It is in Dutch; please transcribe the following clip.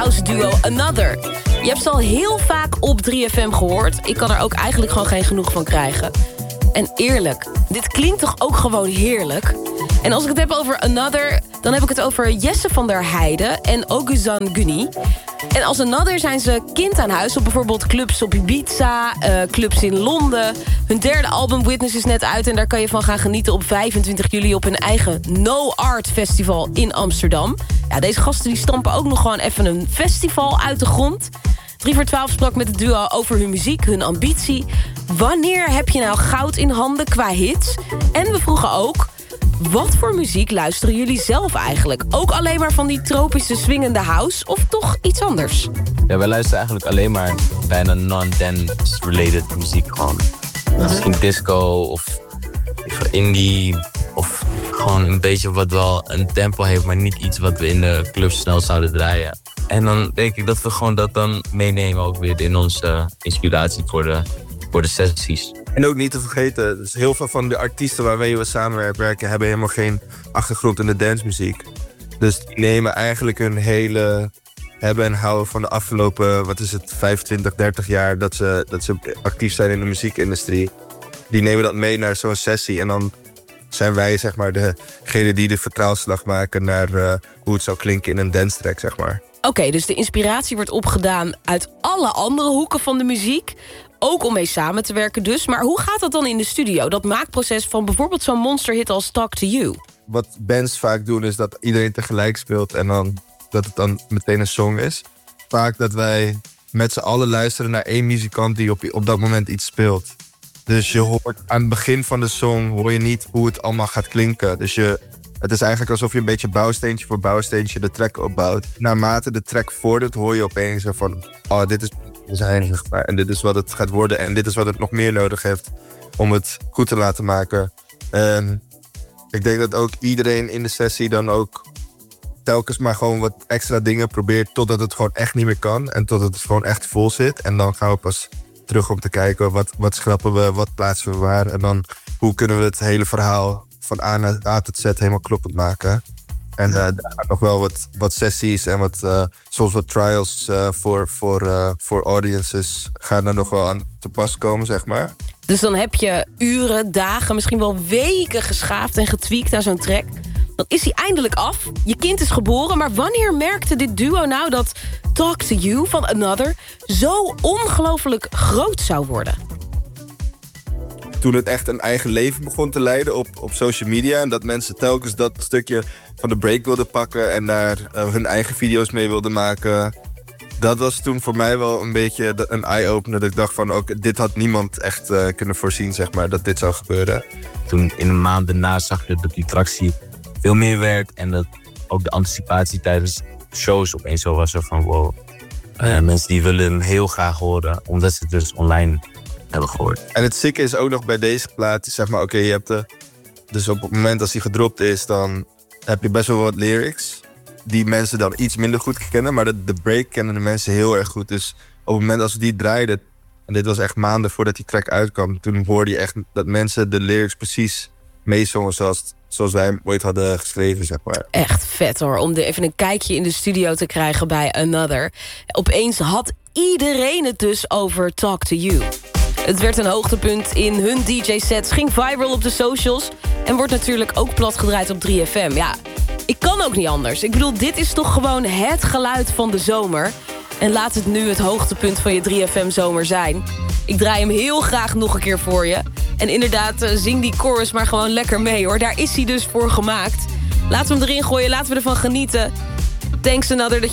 house duo Another. Je hebt ze al heel vaak op 3FM gehoord. Ik kan er ook eigenlijk gewoon geen genoeg van krijgen. En eerlijk, dit klinkt toch ook gewoon heerlijk? En als ik het heb over Another, dan heb ik het over Jesse van der Heijden en Oguzhan Guni. En als Another zijn ze kind aan huis op bijvoorbeeld clubs op Ibiza, clubs in Londen. Hun derde album Witness is net uit en daar kan je van gaan genieten op 25 juli op hun eigen No Art Festival in Amsterdam. Ja, deze gasten die stampen ook nog gewoon even een festival uit de grond. 3 voor 12 sprak met het duo over hun muziek, hun ambitie. Wanneer heb je nou goud in handen qua hits? En we vroegen ook, wat voor muziek luisteren jullie zelf eigenlijk? Ook alleen maar van die tropische swingende house of toch iets anders? Ja, wij luisteren eigenlijk alleen maar bijna non-dance-related muziek gewoon. Misschien disco of indie of gewoon een beetje wat wel een tempo heeft, maar niet iets wat we in de club snel zouden draaien. En dan denk ik dat we gewoon dat dan meenemen ook weer in onze inspiratie voor de sessies. En ook niet te vergeten, dus heel veel van de artiesten waarmee we samenwerken hebben helemaal geen achtergrond in de dancemuziek. Dus die nemen eigenlijk hun hele hebben en houden van de afgelopen, 25, 30 jaar dat ze actief zijn in de muziekindustrie. Die nemen dat mee naar zo'n sessie en dan zijn wij zeg maar degene die de vertaalslag maken naar hoe het zou klinken in een dance track, zeg maar. Oké, dus de inspiratie wordt opgedaan uit alle andere hoeken van de muziek. Ook om mee samen te werken dus. Maar hoe gaat dat dan in de studio? Dat maakproces van bijvoorbeeld zo'n monsterhit als Talk to You. Wat bands vaak doen is dat iedereen tegelijk speelt en dan dat het dan meteen een song is. Vaak dat wij met z'n allen luisteren naar één muzikant die op dat moment iets speelt. Dus je hoort aan het begin van de song hoor je niet hoe het allemaal gaat klinken. Dus het is eigenlijk alsof je een beetje bouwsteentje voor bouwsteentje de track opbouwt. Naarmate de track vordert hoor je opeens van, oh, dit is zijn en dit is wat het gaat worden en dit is wat het nog meer nodig heeft om het goed te laten maken. En ik denk dat ook iedereen in de sessie dan ook telkens maar gewoon wat extra dingen probeert totdat het gewoon echt niet meer kan en totdat het gewoon echt vol zit. En dan gaan we pas terug om te kijken wat schrappen we, wat plaatsen we waar en dan hoe kunnen we het hele verhaal van A tot Z helemaal kloppend maken. En daar gaan nog wel wat sessies en soms wat trials voor audiences gaan er nog wel aan te pas komen, zeg maar. Dus dan heb je uren, dagen, misschien wel weken geschaafd en getweakt aan zo'n track. Dan is hij eindelijk af. Je kind is geboren, maar wanneer merkte dit duo nou dat Talk to You van Another zo ongelooflijk groot zou worden? Toen het echt een eigen leven begon te leiden op social media en dat mensen telkens dat stukje van de break wilden pakken en daar hun eigen video's mee wilden maken. Dat was toen voor mij wel een beetje een eye-opener. Dat ik dacht van, ook dit had niemand echt kunnen voorzien, zeg maar, dat dit zou gebeuren. Toen in een maand daarna zag je dat die tractie veel meer werd en dat ook de anticipatie tijdens shows opeens zo was van wow. Mensen die willen hem heel graag horen, omdat ze het dus online hebben gehoord. En het zieke is ook nog bij deze plaat, zeg maar, oké, je hebt dus op het moment als hij gedropt is, dan heb je best wel wat lyrics die mensen dan iets minder goed kennen, maar de break kennen de mensen heel erg goed. Dus op het moment als we die draaiden, en dit was echt maanden voordat die track uitkwam, toen hoorde je echt dat mensen de lyrics precies meezongen zoals wij hem ooit hadden geschreven, zeg maar. Echt vet hoor, om even een kijkje in de studio te krijgen bij Another. Opeens had iedereen het dus over Talk to You. Het werd een hoogtepunt in hun DJ-sets, ging viral op de socials en wordt natuurlijk ook platgedraaid op 3FM. Ja, ik kan ook niet anders. Ik bedoel, dit is toch gewoon het geluid van de zomer. En laat het nu het hoogtepunt van je 3FM-zomer zijn. Ik draai hem heel graag nog een keer voor je. En inderdaad, zing die chorus maar gewoon lekker mee, hoor. Daar is hij dus voor gemaakt. Laten we hem erin gooien, laten we ervan genieten. Thanks Another dat